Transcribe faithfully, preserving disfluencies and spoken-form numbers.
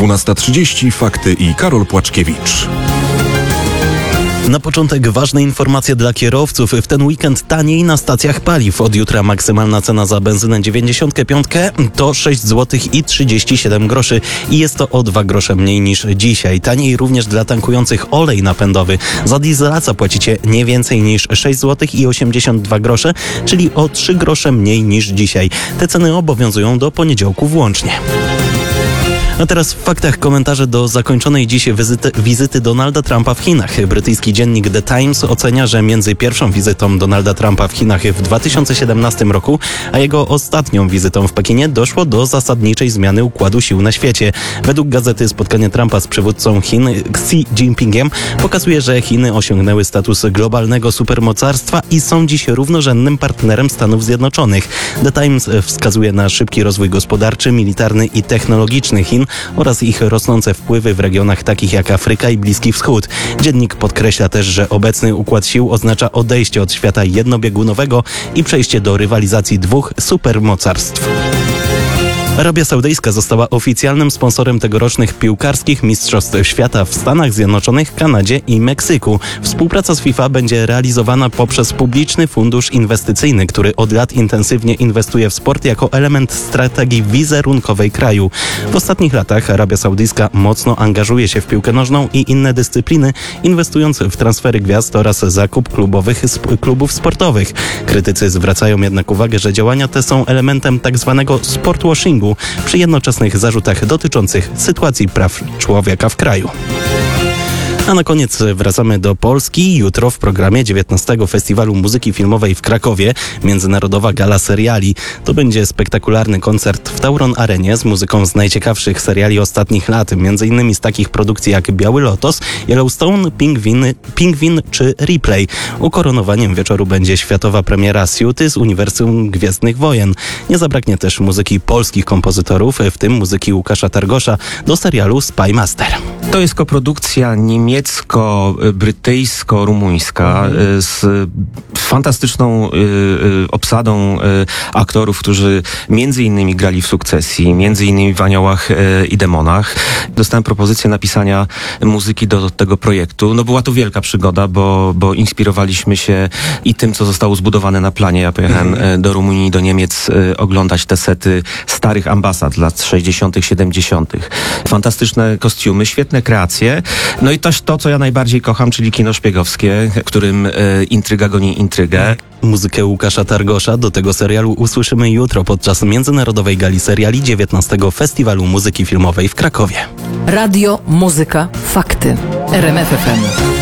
dwunasta trzydzieści Fakty i Karol Płaczkiewicz. Na początek ważne informacje dla kierowców. W ten weekend taniej na stacjach paliw. Od jutra maksymalna cena za benzynę dziewięćdziesiąt pięć to sześć złotych i trzydzieści siedem groszy i jest to o dwa grosze mniej niż dzisiaj. Taniej również dla tankujących olej napędowy. Za diesla zapłacicie nie więcej niż sześć złotych i osiemdziesiąt dwa grosze, czyli o trzy grosze mniej niż dzisiaj. Te ceny obowiązują do poniedziałku włącznie. A teraz w faktach komentarze do zakończonej dziś wizyty, wizyty Donalda Trumpa w Chinach. Brytyjski dziennik The Times ocenia, że między pierwszą wizytą Donalda Trumpa w Chinach w dwa tysiące siedemnastym roku, a jego ostatnią wizytą w Pekinie doszło do zasadniczej zmiany układu sił na świecie. Według gazety spotkanie Trumpa z przywódcą Chin Xi Jinpingiem pokazuje, że Chiny osiągnęły status globalnego supermocarstwa i są dziś równorzędnym partnerem Stanów Zjednoczonych. The Times wskazuje na szybki rozwój gospodarczy, militarny i technologiczny Chin oraz ich rosnące wpływy w regionach takich jak Afryka i Bliski Wschód. Dziennik podkreśla też, że obecny układ sił oznacza odejście od świata jednobiegunowego i przejście do rywalizacji dwóch supermocarstw. Arabia Saudyjska została oficjalnym sponsorem tegorocznych piłkarskich Mistrzostw Świata w Stanach Zjednoczonych, Kanadzie i Meksyku. Współpraca z FIFA będzie realizowana poprzez publiczny fundusz inwestycyjny, który od lat intensywnie inwestuje w sport jako element strategii wizerunkowej kraju. W ostatnich latach Arabia Saudyjska mocno angażuje się w piłkę nożną i inne dyscypliny, inwestując w transfery gwiazd oraz zakup klubowych sp- klubów sportowych. Krytycy zwracają jednak uwagę, że działania te są elementem tzw. sportwashingu przy jednoczesnych zarzutach dotyczących sytuacji praw człowieka w kraju. A na koniec wracamy do Polski. Jutro w programie dziewiętnastego Festiwalu Muzyki Filmowej w Krakowie Międzynarodowa Gala Seriali. To będzie spektakularny koncert w Tauron Arenie z muzyką z najciekawszych seriali ostatnich lat, między innymi z takich produkcji jak Biały Lotos, Yellowstone, Pingwin, Pingwin czy Replay. Ukoronowaniem wieczoru będzie światowa premiera Siuty z Uniwersum Gwiezdnych Wojen. Nie zabraknie też muzyki polskich kompozytorów, w tym muzyki Łukasza Targosza do serialu Spy Master. To jest koprodukcja niemiecko-brytyjsko-rumuńska mhm. z fantastyczną y, y, obsadą y, aktorów, którzy między innymi grali w Sukcesji, między innymi w Aniołach y, i Demonach. Dostałem propozycję napisania muzyki do, do tego projektu. No była to wielka przygoda, bo, bo inspirowaliśmy się i tym, co zostało zbudowane na planie. Ja pojechałem mhm. do Rumunii, do Niemiec y, oglądać te sety starych ambasad lat sześćdziesiątych, siedemdziesiątych. Fantastyczne kostiumy, świetne kreacje. No i też to, co ja najbardziej kocham, czyli kino szpiegowskie, w którym y, intryga goni intrygę. Muzykę Łukasza Targosza do tego serialu usłyszymy jutro podczas Międzynarodowej Gali Seriali dziewiętnastego Festiwalu Muzyki Filmowej w Krakowie. Radio, muzyka, fakty. R M F F M.